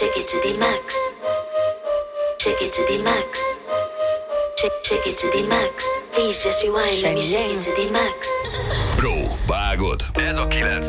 Shake it to the max. Shake it to the max. Shake it to the max. Please just rewind. Let me shake it to the max. Bro, vágod? Ez a 90.9